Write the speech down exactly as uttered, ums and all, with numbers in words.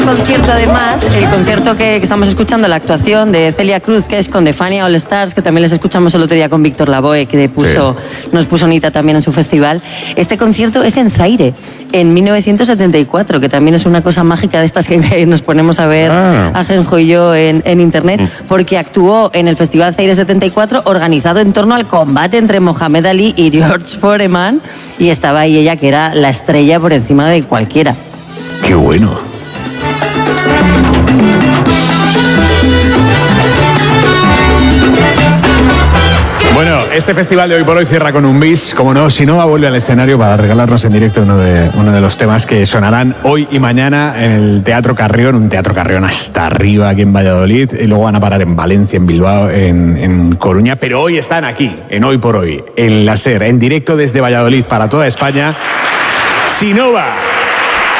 concierto, además, el concierto que, que estamos escuchando, la actuación de Celia Cruz, que es con The Fania All Stars, que también les escuchamos el otro día con Víctor Lavoe, que puso, sí. nos puso Nita también en su festival. Este concierto es en Zaire, en mil novecientos setenta y cuatro, que también es una cosa mágica de estas que nos ponemos a ver, ah. Ajenjo y yo, en, en internet, mm. porque actuó en el Festival Zaire setenta y cuatro, organizado en torno al combate entre Mohamed Ali y George Foreman, y estaba ahí ella, que era la estrella por encima de cualquiera. ¡Qué bueno! Bueno, este festival de Hoy por Hoy cierra con un bis. Como no, Sinova vuelve al escenario para regalarnos en directo uno de, uno de los temas que sonarán hoy y mañana en el Teatro Carrión, un Teatro Carrión hasta arriba aquí en Valladolid, y luego van a parar en Valencia, en Bilbao, en, en Coruña, pero hoy están aquí, en Hoy por Hoy, en la SER, en directo desde Valladolid para toda España. Sinova.